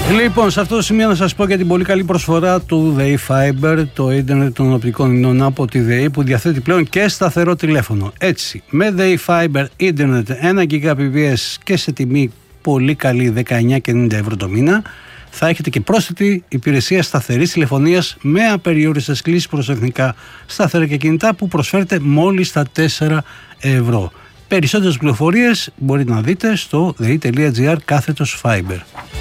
Λοιπόν, σε αυτό το σημείο να σας πω για την πολύ καλή προσφορά του ΔΕΗ Fiber, το ίντερνετ των οπτικών ινών από τη ΔΕΗ, που διαθέτει πλέον και σταθερό τηλέφωνο. Έτσι, με ΔΕΗ Fiber ίντερνετ 1 Gbps και σε τιμή πολύ καλή 19,90 ευρώ το μήνα, θα έχετε και πρόσθετη υπηρεσία σταθερής τηλεφωνίας με απεριόριστες κλήσεις προς εθνικά σταθερά και κινητά που προσφέρετε μόλις τα 4 ευρώ. Περισσότερες πληροφορίες μπορείτε να δείτε στο dei.gr/fiber.